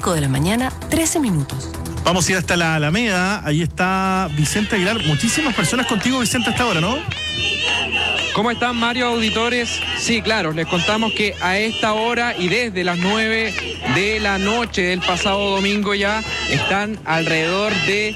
5 de la mañana, 13 minutos. Vamos a ir hasta la Alameda. Ahí está Vicente Aguilar. Muchísimas personas contigo, Vicente, hasta ahora, ¿no? ¿Cómo están, Mario, auditores? Sí, claro, les contamos que a esta hora y desde las 9 de la noche del pasado domingo ya están alrededor de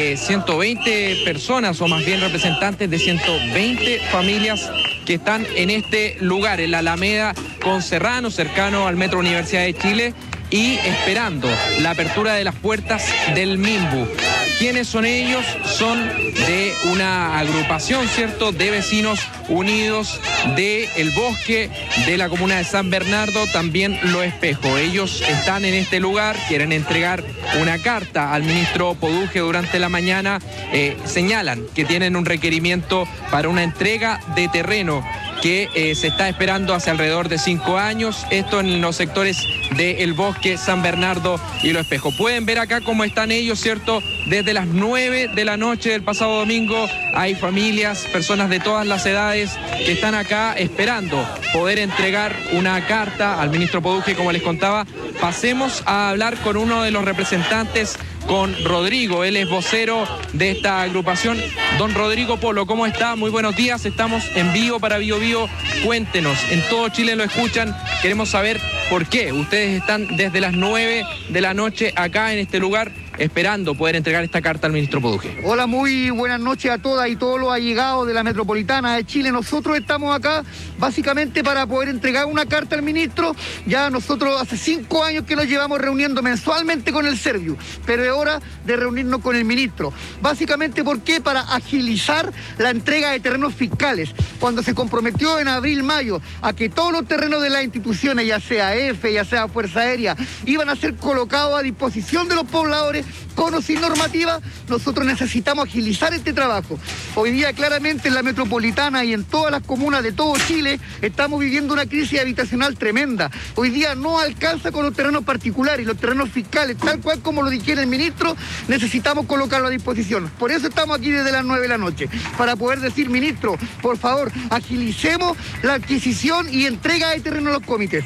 120 personas, o más bien representantes de 120 familias que están en este lugar, en la Alameda con Serrano, cercano al Metro Universidad de Chile, y esperando la apertura de las puertas del Minbu. ¿Quiénes son ellos? Son de una agrupación, ¿cierto?, de vecinos unidos del Bosque, de la comuna de San Bernardo, también Lo Espejo. Ellos están en este lugar, quieren entregar una carta al ministro Poduje durante la mañana. Señalan que tienen un requerimiento para una entrega de terreno que se está esperando hace alrededor de 5 años, esto en los sectores del Bosque, San Bernardo y Lo Espejo. Pueden ver acá cómo están ellos, ¿cierto? Desde las 9 de la noche del pasado domingo hay familias, personas de todas las edades que están acá esperando poder entregar una carta al ministro Poduje, como les contaba. Pasemos a hablar con uno de los representantes, con Rodrigo, él es vocero de esta agrupación. Don Rodrigo Polo, ¿cómo está? Muy buenos días, estamos en vivo para Bio Bio. Cuéntenos, en todo Chile lo escuchan, queremos saber por qué ustedes están desde las 9 de la noche acá en este lugar esperando poder entregar esta carta al ministro Poduje. Hola, muy buenas noches a todas y todos los allegados de la metropolitana de Chile. Nosotros estamos acá básicamente para poder entregar una carta al ministro. Ya nosotros hace 5 años que nos llevamos reuniendo mensualmente con el Serviu, pero es hora de reunirnos con el ministro. Básicamente, ¿por qué? Para agilizar la entrega de terrenos fiscales. Cuando se comprometió en abril, mayo, a que todos los terrenos de las instituciones, ya sea EFE, ya sea Fuerza Aérea, iban a ser colocados a disposición de los pobladores, con o sin normativa, nosotros necesitamos agilizar este trabajo. Hoy día claramente en la metropolitana y en todas las comunas de todo Chile estamos viviendo una crisis habitacional tremenda. Hoy día no alcanza con los terrenos particulares y los terrenos fiscales, tal cual como lo dijera el ministro, necesitamos colocarlo a disposición. Por eso estamos aquí desde las 9 de la noche, para poder decir, ministro, por favor, agilicemos la adquisición y entrega de terreno a los comités.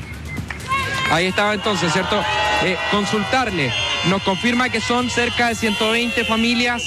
Ahí estaba entonces, ¿cierto? Consultarle, nos confirma que son cerca de 120 familias